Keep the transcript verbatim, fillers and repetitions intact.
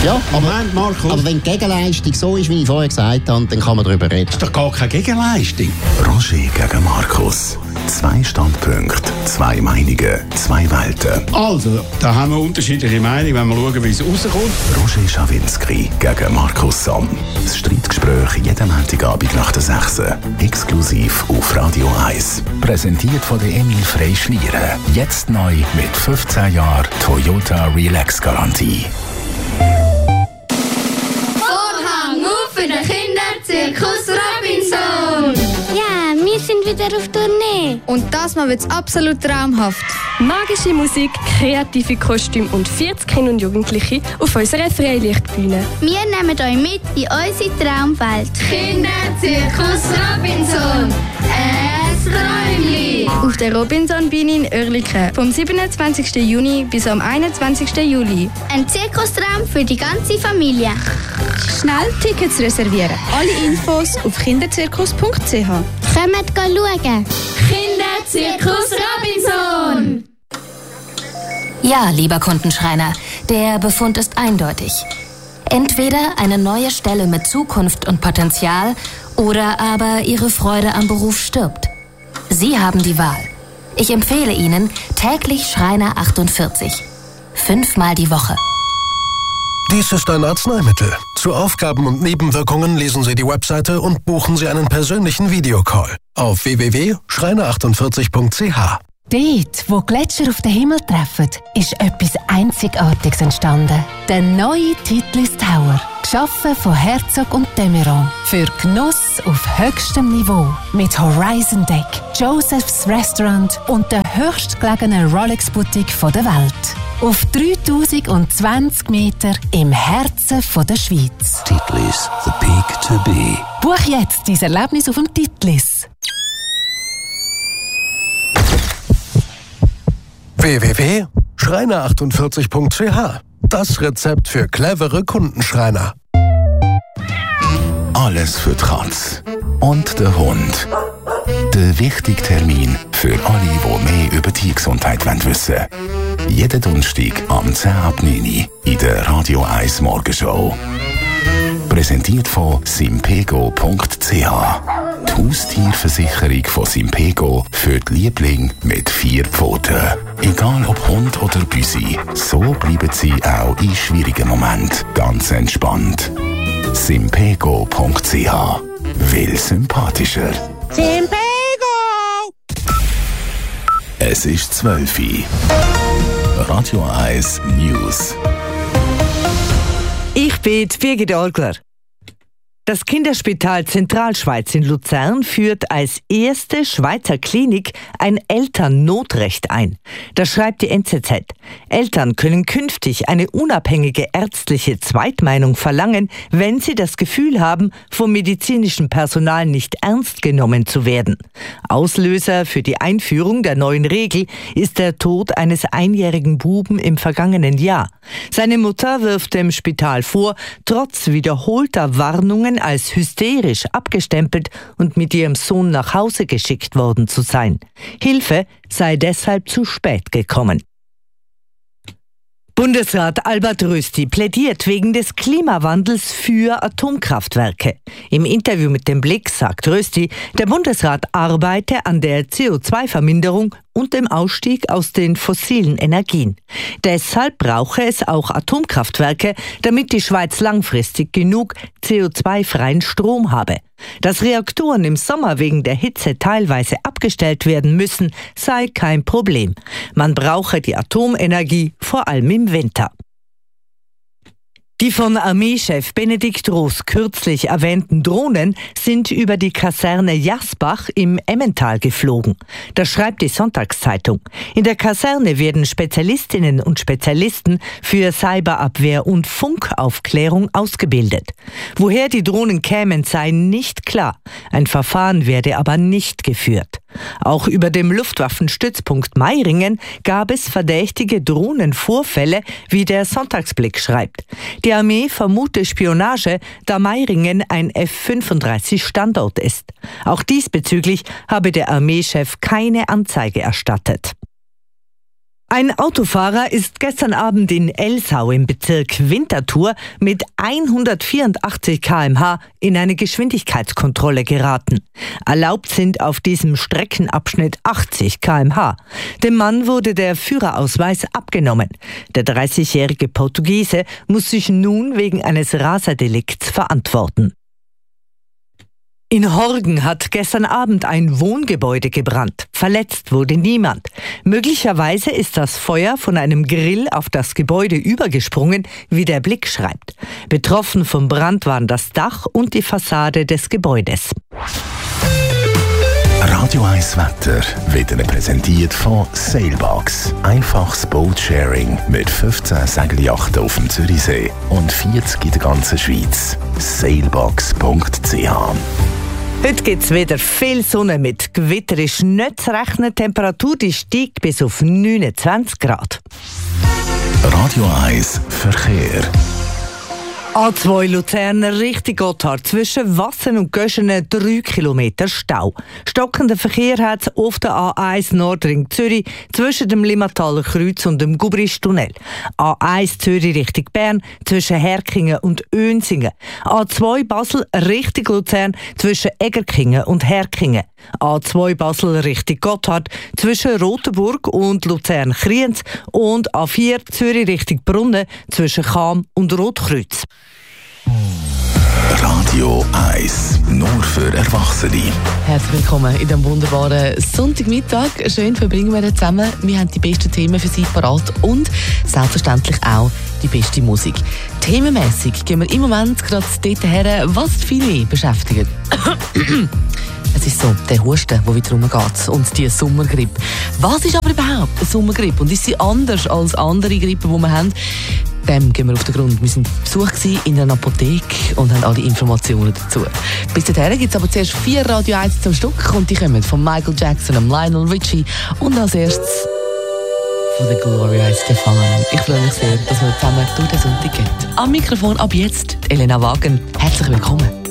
Ja, aber, Moment, Markus. aber wenn die Gegenleistung so ist, wie ich vorher gesagt habe, dann kann man darüber reden. Das ist doch gar keine Gegenleistung. Roger gegen Markus. Zwei Standpunkte, zwei Meinungen, zwei Welten. Also, da haben wir unterschiedliche Meinungen, wenn wir schauen, wie es rauskommt. Roger Schawinski gegen Markus Somm. Das Streitgespräch jeden Montagabend nach der sechs. Exklusiv auf Radio eins. Präsentiert von der Emil Frey Schlieren. Jetzt neu mit fünfzehn Jahren Toyota Relax Garantie. Vorhang auf für den Kinderzirkus Robinson! Ja, wir sind wieder auf Tournee. Und das Mal wird's absolut traumhaft. Magische Musik, kreative Kostüme und vierzig Kinder und Jugendliche auf unserer Freilichtbühne. Wir nehmen euch mit in unsere Traumwelt. Kinderzirkus Robinson! Es Träumli! Auf der Robinson-Bühne in Oerlikon vom siebenundzwanzigsten Juni bis am einundzwanzigsten Juli. Ein Zirkustraum für die ganze Familie. Schnell Tickets reservieren. Alle Infos auf kinderzirkus punkt c h. Kommt schauen. Kinderzirkus Robinson! Ja, lieber Kundenschreiner, der Befund ist eindeutig. Entweder eine neue Stelle mit Zukunft und Potenzial oder aber Ihre Freude am Beruf stirbt. Sie haben die Wahl. Ich empfehle Ihnen täglich Schreiner achtundvierzig. Fünfmal die Woche. Dies ist ein Arzneimittel. Zu Aufgaben und Nebenwirkungen lesen Sie die Webseite und buchen Sie einen persönlichen Videocall auf w w w punkt schreiner achtundvierzig punkt c h. Dort, wo Gletscher auf den Himmel treffen, ist etwas Einzigartiges entstanden. Der neue Titlis Tower. Geschaffen von Herzog und de Meuron. Für Genuss auf höchstem Niveau. Mit Horizon Deck, Joseph's Restaurant und der höchstgelegenen Rolex-Boutique der Welt. Auf dreitausendzwanzig Meter im Herzen von der Schweiz. Titlis, the peak to be. Buch jetzt dein Erlebnis auf dem Titlis. w w w punkt schreiner achtundvierzig punkt c h. Das Rezept für clevere Kundenschreiner. Alles für die Katze und den Hund. Der wichtige Termin für alle, die mehr über Tiergesundheit wissen wollen. Jeden Donnerstag am zehn ab neun in der Radio eins Morgenshow. Präsentiert von simpego punkt c h. Die Haustierversicherung von Simpego für die Lieblinge mit vier Pfoten. Egal ob Hund oder Büsi, so bleiben sie auch in schwierigen Momenten ganz entspannt. simpego punkt c h. Will sympathischer. Simpego! Es ist zwölf Uhr. Radio eins News. Ich bin Birgit Olgler. Das Kinderspital Zentralschweiz in Luzern führt als erste Schweizer Klinik ein Elternnotrecht ein. Das schreibt die N Z Z. Eltern können künftig eine unabhängige ärztliche Zweitmeinung verlangen, wenn sie das Gefühl haben, vom medizinischen Personal nicht ernst genommen zu werden. Auslöser für die Einführung der neuen Regel ist der Tod eines einjährigen Buben im vergangenen Jahr. Seine Mutter wirft dem Spital vor, trotz wiederholter Warnungen als hysterisch abgestempelt und mit ihrem Sohn nach Hause geschickt worden zu sein. Hilfe sei deshalb zu spät gekommen. Bundesrat Albert Rösti plädiert wegen des Klimawandels für Atomkraftwerke. Im Interview mit dem Blick sagt Rösti, der Bundesrat arbeite an der C O zwei Verminderung und dem Ausstieg aus den fossilen Energien. Deshalb brauche es auch Atomkraftwerke, damit die Schweiz langfristig genug C O zwei freien Strom habe. Dass Reaktoren im Sommer wegen der Hitze teilweise abgestellt werden müssen, sei kein Problem. Man brauche die Atomenergie vor allem im Winter. Die von Armeechef Benedikt Roos kürzlich erwähnten Drohnen sind über die Kaserne Jasbach im Emmental geflogen. Das schreibt die Sonntagszeitung. In der Kaserne werden Spezialistinnen und Spezialisten für Cyberabwehr und Funkaufklärung ausgebildet. Woher die Drohnen kämen, sei nicht klar. Ein Verfahren werde aber nicht geführt. Auch über dem Luftwaffenstützpunkt Meiringen gab es verdächtige Drohnenvorfälle, wie der Sonntagsblick schreibt. Die Armee vermute Spionage, da Meiringen ein F fünfunddreißig Standort ist. Auch diesbezüglich habe der Armeechef keine Anzeige erstattet. Ein Autofahrer ist gestern Abend in Elsau im Bezirk Winterthur mit hundertvierundachtzig Kilometer pro Stunde in eine Geschwindigkeitskontrolle geraten. Erlaubt sind auf diesem Streckenabschnitt achtzig Kilometer pro Stunde. Dem Mann wurde der Führerausweis abgenommen. Der dreißigjährige Portugiese muss sich nun wegen eines Raserdelikts verantworten. In Horgen hat gestern Abend ein Wohngebäude gebrannt. Verletzt wurde niemand. Möglicherweise ist das Feuer von einem Grill auf das Gebäude übergesprungen, wie der Blick schreibt. Betroffen vom Brand waren das Dach und die Fassade des Gebäudes. Radio eins Wetter wird Ihnen präsentiert von Sailbox. Einfaches Boatsharing mit fünfzehn Segelyachten auf dem Zürichsee und vierzig in der ganzen Schweiz. sailbox punkt c h. Heute gibt es wieder viel Sonne mit Gewitter. Ist nicht zu rechnen. Die Temperatur die steigt bis auf neunundzwanzig Grad. Radio eins Verkehr. A zwei Luzern Richtung Gotthard. Zwischen Wassen und Göschenen drei Kilometer Stau. Stockender Verkehr hat es auf der A eins Nordring Zürich zwischen dem Limmataler Kreuz und dem Gubristunnel. A eins Zürich Richtung Bern zwischen Herkingen und Önsingen. A zwei Basel Richtung Luzern zwischen Egerkingen und Herkingen. A zwei Basel Richtung Gotthard zwischen Rotenburg und Luzern-Kriens und A vier Zürich Richtung Brunnen zwischen Cham und Rotkreuz. Radio eins, nur für Erwachsene. Herzlich willkommen in diesem wunderbaren Sonntagmittag. Schön verbringen wir zusammen. Wir haben die besten Themen für Sie parat und selbstverständlich auch die beste Musik. Themenmässig gehen wir im Moment gerade dort her, was viele beschäftigt. Es ist so, der Husten, der wieder rumgeht und die Sommergrippe. Was ist aber überhaupt eine Sommergrippe und ist sie anders als andere Grippen, die wir haben? Dem gehen wir auf den Grund. Wir waren Besuch in einer Apotheke und haben alle Informationen dazu. Bis dahin gibt es aber zuerst vier Radio eins zum Stück und die kommen von Michael Jackson, Lionel Richie und als erstes von der Gloria Estefan. Ich freue mich sehr, dass wir zusammen durch den Sonntag gehen. Am Mikrofon ab jetzt Elena Wagen. Herzlich willkommen.